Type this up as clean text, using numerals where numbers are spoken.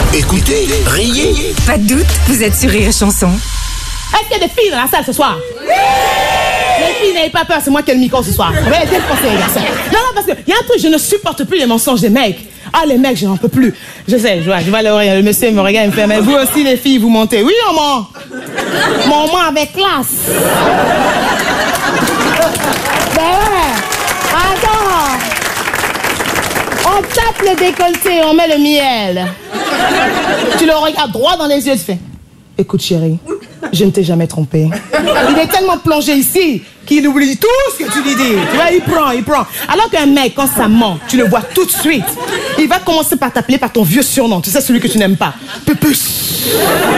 Écoutez, riez. Pas de doute, vous êtes sur Rire et Chanson. Est-ce qu'il y a des filles dans la salle ce soir? Les filles, n'ayez pas peur, c'est moi qui ai le micro ce soir. On va défoncer les garçons. Non, parce qu'il y a un truc, je ne supporte plus les mensonges des mecs. Ah, les mecs, je n'en peux plus. Je sais, je vois le monsieur me regarde et me fait, mais vous aussi, les filles, vous montez. Oui, on ment. Mais on ment avec classe. Ben ouais. Attends. On tape le décolleté, on met le miel. Tu le regardes droit dans les yeux, tu fais, écoute chérie, je ne t'ai jamais trompé. Il est tellement plongé ici qu'il oublie tout ce que tu lui dis. Tu vois, il prend. Alors qu'un mec, quand ça ment, tu le vois tout de suite. Il va commencer par t'appeler par ton vieux surnom. Tu sais, celui que tu n'aimes pas. Pupus.